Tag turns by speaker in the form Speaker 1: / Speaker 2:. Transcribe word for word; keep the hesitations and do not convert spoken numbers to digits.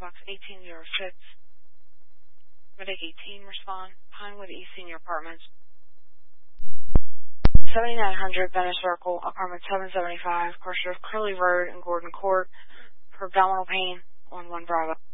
Speaker 1: box eighteen oh six. Medic eighteen, respond. Pinewood East Senior Apartments. seventy-nine hundred Venice Circle, apartment seven seventy-five, corner of Curly Road and Gordon Court, for abdominal pain on one Bravo.